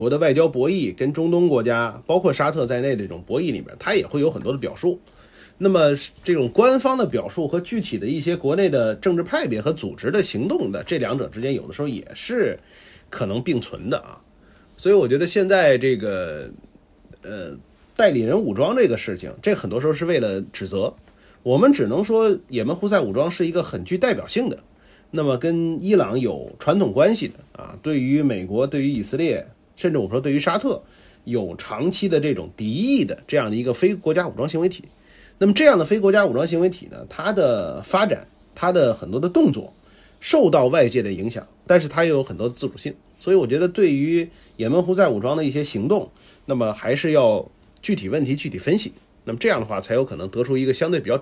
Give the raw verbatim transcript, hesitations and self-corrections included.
国的外交博弈跟中东国家，包括沙特在内的这种博弈里面，它也会有很多的表述。那么这种官方的表述和具体的一些国内的政治派别和组织的行动的，这两者之间有的时候也是可能并存的啊。所以我觉得现在这个呃代理人武装这个事情，这很多时候是为了指责。我们只能说也门胡塞武装是一个很具代表性的，那么跟伊朗有传统关系的啊，对于美国、对于以色列，甚至我们说对于沙特有长期的这种敌意的这样的一个非国家武装行为体。那么这样的非国家武装行为体呢，它的发展，它的很多的动作受到外界的影响，但是它又有很多自主性。所以我觉得对于也门胡塞武装的一些行动，那么还是要具体问题具体分析，那么这样的话才有可能得出一个相对比较